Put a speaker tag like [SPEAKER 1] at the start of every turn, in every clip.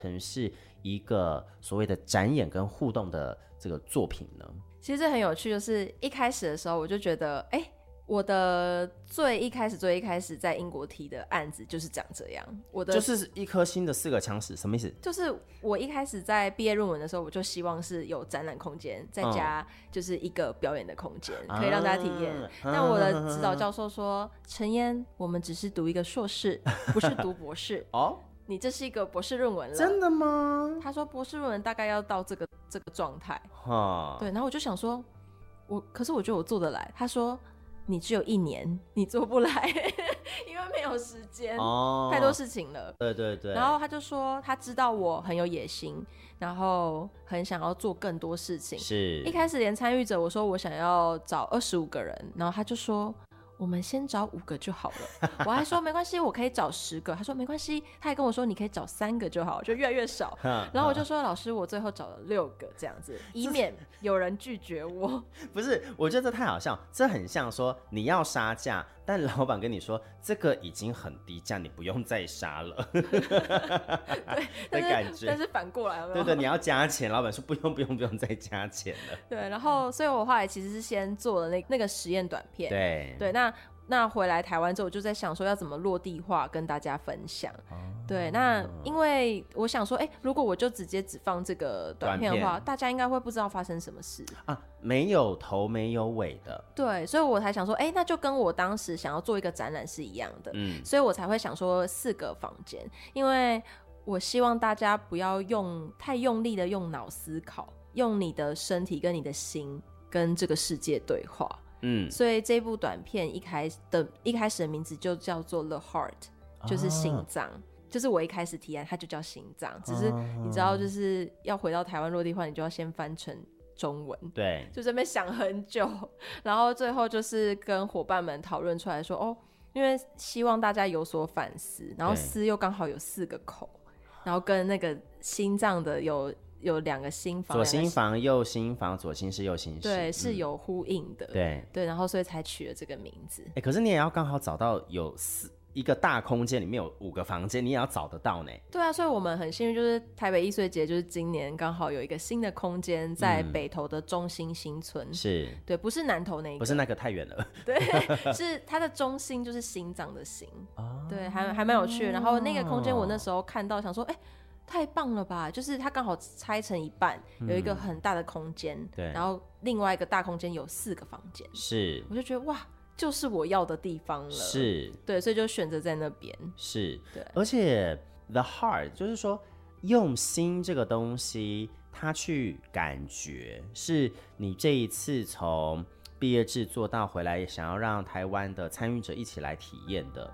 [SPEAKER 1] 成是一个所谓的展演跟互动的这个作品呢？
[SPEAKER 2] 其实这很有趣，就是一开始的时候我就觉得，我的最一开始在英国提的案子就是长这样，
[SPEAKER 1] 就是一颗星的4个枪矢，什么意思？
[SPEAKER 2] 就是我一开始在毕业论文的时候，我就希望是有展览空间，再加就是一个表演的空间，可以让大家体验。但我的指导教授说，陈嫣，我们只是读一个硕士，不是读博士哦。你这是一个博士论文了。
[SPEAKER 1] 真的吗？
[SPEAKER 2] 他说博士论文大概要到这个状态。对，然后我就想说，可是我觉得我做得来。他说你只有1年，你做不来，因为没有时间，太多事情了。
[SPEAKER 1] 对对对。
[SPEAKER 2] 然后他就说他知道我很有野心，然后很想要做更多事情。
[SPEAKER 1] 是
[SPEAKER 2] 一开始连参与者我说我想要找25个人，然后他就说我们先找5个就好了。我还说没关系，我可以找10个。他说没关系，他还跟我说你可以找3个就好，就越来越少。然后我就说老师，我最后找了6个这样子，以免有人拒绝我。
[SPEAKER 1] 不是，我觉得这太好笑，这很像说你要杀价，但老板跟你说这个已经很低价，你不用再杀了。对，感觉。
[SPEAKER 2] 但是反过来有没有？
[SPEAKER 1] 对对，你要加钱，老板说不用再加钱了。
[SPEAKER 2] 对，然后所以我后来其实是先做了那个实验短片。对，那回来台湾之后，我就在想说要怎么落地化跟大家分享。对，那因为我想说，如果我就只放这个短片的话，大家应该会不知道发生什么事啊，
[SPEAKER 1] 没有头没有尾的。
[SPEAKER 2] 对，所以我才想说，那就跟我当时想要做一个展览是一样的。所以我才会想说4个房间，因为我希望大家不要太用力的用脑思考，用你的身体跟你的心跟这个世界对话。所以这部短片一开始的名字就叫做 The Heart， 就是心脏。就是我一开始提案它就叫心脏，只是你知道就是要回到台湾落地化，你就要先翻成中文。
[SPEAKER 1] 对，
[SPEAKER 2] 就这边想很久，然后最后就是跟伙伴们讨论出来说，因为希望大家有所反思，然后思又刚好有4个口，然后跟那个心脏的有2个心房，
[SPEAKER 1] 左心房右心房，左心室右心室，
[SPEAKER 2] 对，是有呼应的。对，然后所以才取了这个名字。
[SPEAKER 1] 可是你也要刚好找到有一个大空间里面有5个房间，你也要找得到呢。
[SPEAKER 2] 对啊，所以我们很幸运，就是台北艺穗节就是今年刚好有一个新的空间在北投的中心新村。
[SPEAKER 1] 是，
[SPEAKER 2] 对，不是南投那个，
[SPEAKER 1] 不是那个太远了。
[SPEAKER 2] 对，是它的中心就是心脏的心。对，还蛮有趣的。然后那个空间我那时候看到想说，太棒了吧！就是它刚好拆成一半，有一个很大的空间，对，然后另外一个大空间有4个房间，
[SPEAKER 1] 是，
[SPEAKER 2] 我就觉得哇，就是我要的地方了，
[SPEAKER 1] 是，
[SPEAKER 2] 对，所以就选择在那边，
[SPEAKER 1] 是，
[SPEAKER 2] 对，
[SPEAKER 1] 而且 the heart 就是说用心这个东西，它去感觉，是你这一次从毕业制作到回来，想要让台湾的参与者一起来体验的。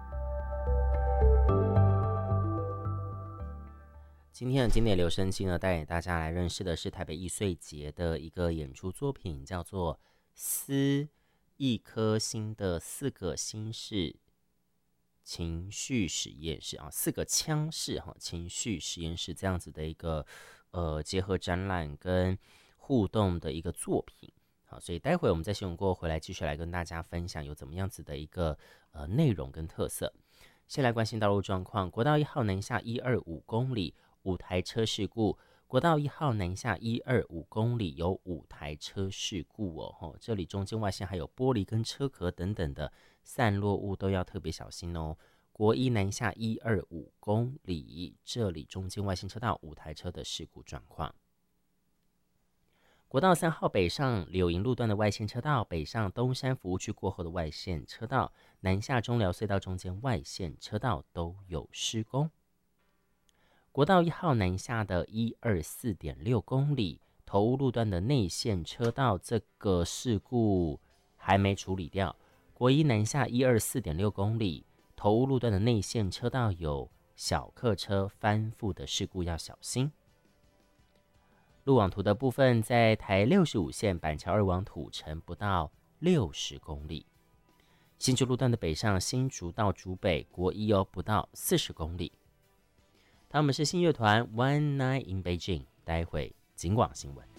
[SPEAKER 1] 今天的经典留声机呢，带给大家来认识的是台北艺穗节的一个演出作品，叫做《思一颗心的4个心室情绪实验室》啊，4个腔室情绪实验室这样子的一个结合展览跟互动的一个作品。好，所以待会我们在新闻过后回来继续来跟大家分享有怎么样子的一个内容跟特色。先来关心道路状况，国道1号南下125公里。5台车事故，国道1号南下125公里有5台车事故哦，这里中间外线还有玻璃跟车壳等等的散落物都要特别小心哦。国1南下125公里，这里中间外线车道5台车的事故状况。国道3号北上柳营路段的外线车道，北上东山服务区过后的外线车道，南下中寮隧道中间外线车道都有施工。国道1号南下的124.6公里，头屋路段的内线车道这个事故还没处理掉。国1南下124.6公里，头屋路段的内线车道有小客车翻覆的事故，要小心。路网图的部分，在台65线板桥2往土城不到60公里。新竹路段的北上新竹到竹北，国1不到40公里。他们是新乐团 One Night in Beijing， 待会警广新闻。